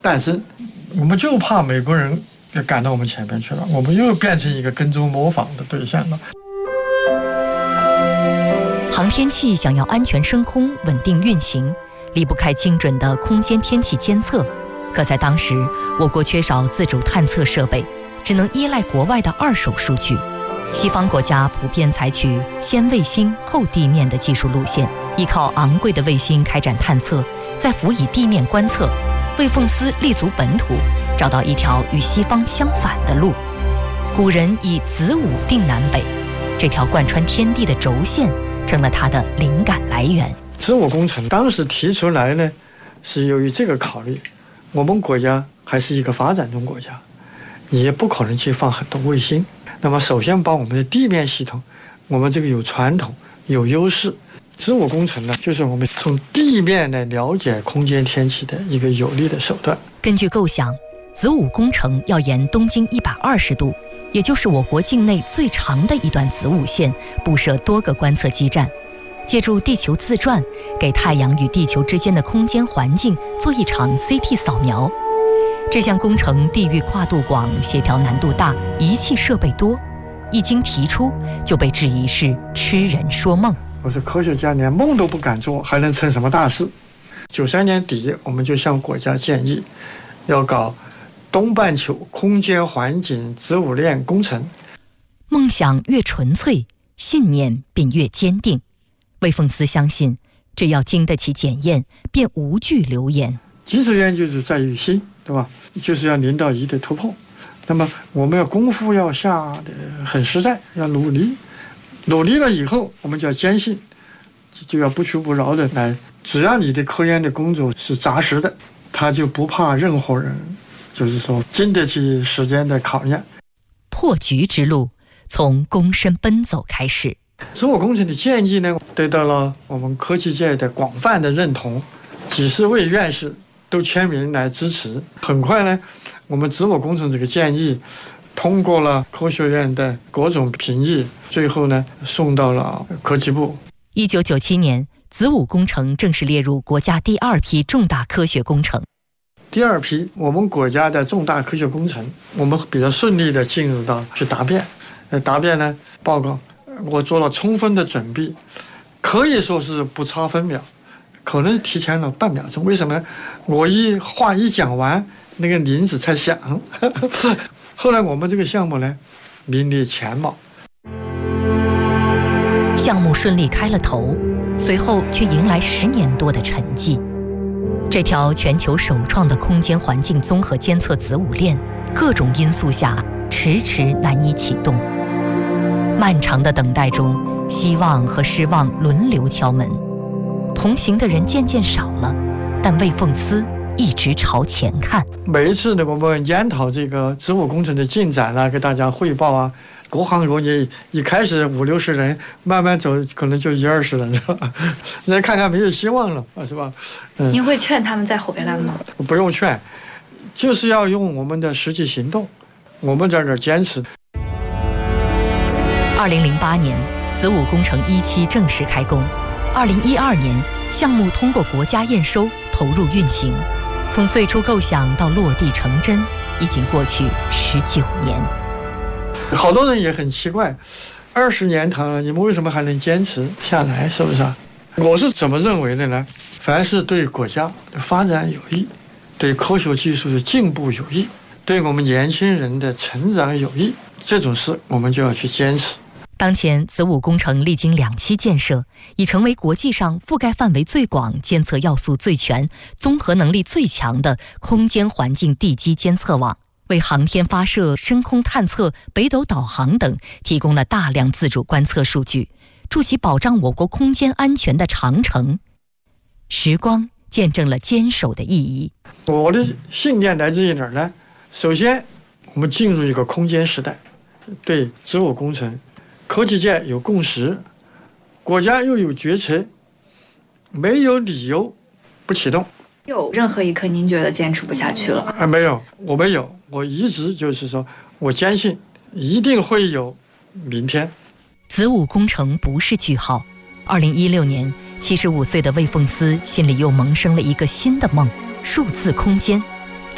诞生。我们就怕美国人赶到我们前面去了，我们又变成一个跟踪模仿的对象了。 航天器想要安全升空、稳定运行，离不开精准的空间天气监测。可在当时，我国缺少自主探测设备，只能依赖国外的二手数据。西方国家普遍采取先卫星后地面的技术路线，依靠昂贵的卫星开展探测，再辅以地面观测。魏凤思立足本土，找到一条与西方相反的路。古人以子午定南北，这条贯穿天地的轴线成了他的灵感来源。 子午工程当时提出来呢，是由于这个考虑，我们国家还是一个发展中国家，你也不可能去放很多卫星。那么首先把我们的地面系统，我们这个有传统有优势。子午工程呢，就是我们从地面来了解空间天气的一个有力的手段。 根据构想，子午工程要沿东经120度，也就是我国境内最长的一段子午线，布设多个观测基站，借助地球自转，给太阳与地球之间的空间环境做一场 CT 扫描。这项工程地域跨度广，协调难度大，仪器设备多，一经提出就被质疑是痴人说梦。 我说科学家连梦都不敢做，还能成什么大事？93年底，我们就向国家建议，要搞东半球空间环境子午链工程。 梦想越纯粹，信念便越坚定。魏凤思相信，只要经得起检验，便无惧流言。 基础研究就在于心，对吧？就是要0到1的突破。那么我们要功夫要下的很实在，要努力。努力了以后，我们就要坚信，就要不屈不挠的来。只要你的科研的工作是扎实的，他就不怕任何人，就是说经得起时间的考验。 破局之路从躬身奔走开始。 子午工程的建议呢，得到了我们科技界的广泛的认同，几十位院士都签名来支持。很快呢，我们子午工程这个建议通过了科学院的各种评议，最后呢送到了科技部。 1997年，子午工程正式列入国家第2批重大科学工程。 第2批我们国家的重大科学工程，我们比较顺利的进入到去答辩。答辩呢，报告我做了充分的准备，可以说是不差分秒，可能提前了半秒钟。为什么呢？我话一讲完，那个铃子才响。后来我们这个项目呢，名列前茅。 项目顺利开了头，随后却迎来10年多的沉寂。这条全球首创的空间环境综合监测子午链，各种因素下迟迟难以启动。漫长的等待中，希望和失望轮流敲门。同行的人渐渐少了，但魏凤思一直朝前看。 每一次呢，我们研讨这个子午工程的进展啊，给大家汇报啊，各行各业一开始50、60人，慢慢走可能就10、20人了，再看看没有希望了，是吧？ 您会劝他们再回来吗？ 不用劝，就是要用我们的实际行动，我们在这儿坚持。 2008年，子午工程1期正式开工。2012年，项目通过国家验收，投入运行。从最初构想到落地成真，已经过去19年。 好多人也很奇怪，20年堂了，你们为什么还能坚持下来？是不是啊？我是怎么认为的呢？凡是对国家的发展有益，对科学技术的进步有益，对我们年轻人的成长有益，这种事我们就要去坚持。 当前子午工程历经2期建设，已成为国际上覆盖范围最广、监测要素最全、综合能力最强的空间环境地基监测网，为航天发射、深空探测、北斗导航等提供了大量自主观测数据，筑起保障我国空间安全的长城。时光见证了坚守的意义。 我的信念来自于哪儿呢？首先，我们进入一个空间时代，对子午工程科技界有共识，国家又有决策，没有理由不启动。 有任何一刻您觉得坚持不下去了？ 没有，我没有，我一直就是说，我坚信一定会有明天。 子午工程不是句号。2016年，75岁的魏凤思心里又萌生了一个新的梦——数字空间。